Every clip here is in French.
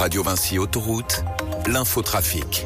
Radio Vinci Autoroute, l'infotrafic.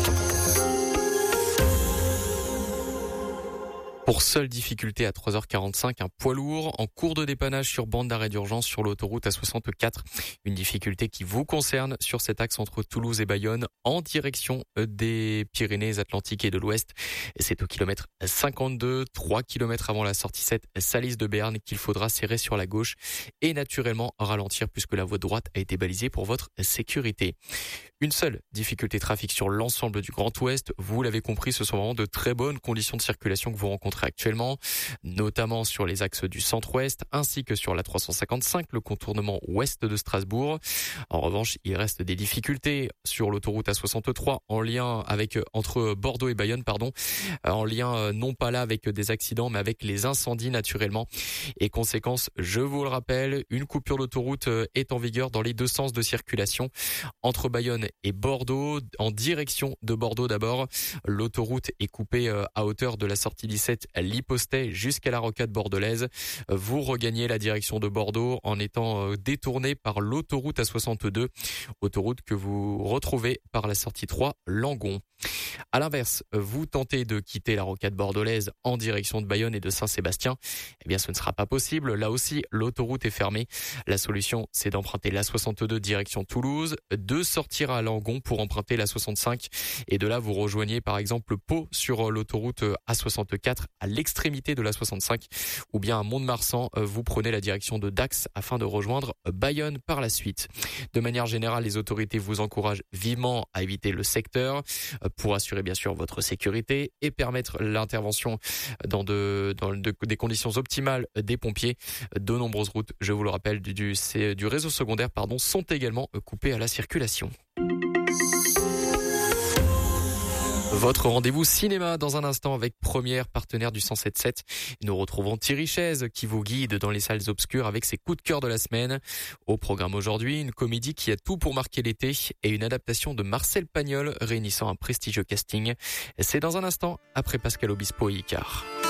Pour seule difficulté à 3h45, un poids lourd en cours de dépannage sur bande d'arrêt d'urgence sur l'autoroute A64. Une difficulté qui vous concerne sur cet axe entre Toulouse et Bayonne en direction des Pyrénées-Atlantiques et de l'Ouest. C'est au kilomètre 52, 3 km avant la sortie 7 Salis de Berne qu'il faudra serrer sur la gauche et naturellement ralentir puisque la voie droite a été balisée pour votre sécurité. Une seule difficulté trafic sur l'ensemble du Grand Ouest. Vous l'avez compris, ce sont vraiment de très bonnes conditions de circulation que vous rencontrez actuellement, notamment sur les axes du centre-ouest ainsi que sur la 355, le contournement ouest de Strasbourg. En revanche, il reste des difficultés sur l'autoroute A63 en lien avec entre Bordeaux et Bayonne, en lien non pas là avec des accidents mais avec les incendies naturellement. Et conséquence, je vous le rappelle, une coupure d'autoroute est en vigueur dans les deux sens de circulation entre Bayonne et Bordeaux. En direction de Bordeaux d'abord, l'autoroute est coupée à hauteur de la sortie 17 Lipostet jusqu'à la rocade bordelaise. Vous regagnez la direction de Bordeaux en étant détourné par l'autoroute A62, autoroute que vous retrouvez par la sortie 3 Langon. À l'inverse, vous tentez de quitter la rocade bordelaise en direction de Bayonne et de Saint-Sébastien. Eh bien, ce ne sera pas possible. Là aussi, l'autoroute est fermée. La solution, c'est d'emprunter l'A62 direction Toulouse, de sortir à Langon pour emprunter l'A65 et de là, vous rejoignez par exemple Pau sur l'autoroute A64 à l'extrémité de l'A65 ou bien à Mont-de-Marsan, vous prenez la direction de Dax afin de rejoindre Bayonne par la suite. De manière générale, les autorités vous encouragent vivement à éviter le secteur pour assurer bien sûr votre sécurité et permettre l'intervention dans des conditions optimales des pompiers. De nombreuses routes, je vous le rappelle, du réseau secondaire sont également coupées à la circulation. Votre rendez-vous cinéma dans un instant avec Première, partenaire du 107.7. Nous retrouvons Thierry Chaise qui vous guide dans les salles obscures avec ses coups de cœur de la semaine. Au programme aujourd'hui, une comédie qui a tout pour marquer l'été et une adaptation de Marcel Pagnol réunissant un prestigieux casting. C'est dans un instant après Pascal Obispo et Icar.